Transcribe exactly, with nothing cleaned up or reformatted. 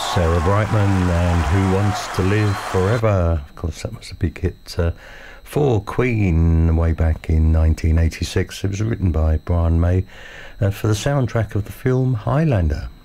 Sarah Brightman and Who Wants to Live Forever. Of course, that was a big hit uh, for Queen way back in nineteen eighty-six. It was written by Brian May uh, for the soundtrack of the film Highlander.